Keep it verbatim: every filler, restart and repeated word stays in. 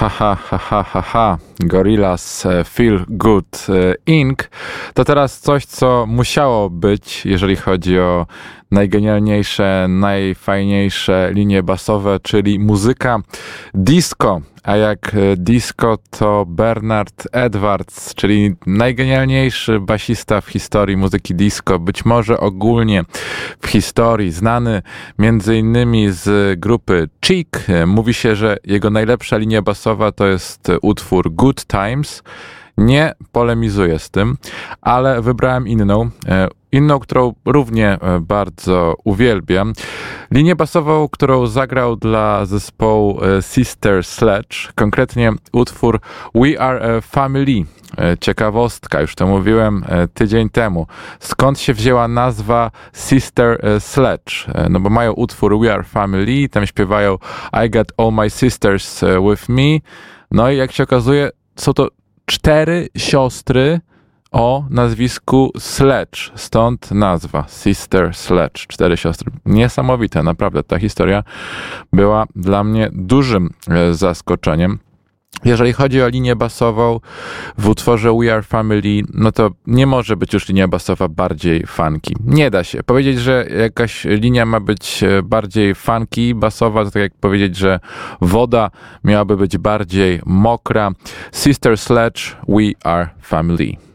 Ha, ha, ha, ha, ha, ha. Gorillaz Feel Good incorporated. To teraz coś, co musiało być, jeżeli chodzi o najgenialniejsze, najfajniejsze linie basowe, czyli muzyka disco. A jak disco, to Bernard Edwards, czyli najgenialniejszy basista w historii muzyki disco, być może ogólnie w historii, znany między innymi z grupy Chic. Mówi się, że jego najlepsza linia basowa to jest utwór Good Times. Nie polemizuję z tym, ale wybrałem inną, inną, którą równie bardzo uwielbiam. Linię basową, którą zagrał dla zespołu Sister Sledge, konkretnie utwór We Are a Family. Ciekawostka, już to mówiłem tydzień temu. Skąd się wzięła nazwa Sister Sledge? No bo mają utwór We Are Family, tam śpiewają I got all my sisters with me. No i jak się okazuje, są to cztery siostry o nazwisku Sledge, stąd nazwa Sister Sledge, cztery siostry. Niesamowite, naprawdę, ta historia była dla mnie dużym zaskoczeniem. Jeżeli chodzi o linię basową w utworze We Are Family, no to nie może być już linia basowa bardziej funky. Nie da się. Powiedzieć, że jakaś linia ma być bardziej funky, basowa, to tak jak powiedzieć, że woda miałaby być bardziej mokra. Sister Sledge, We Are Family.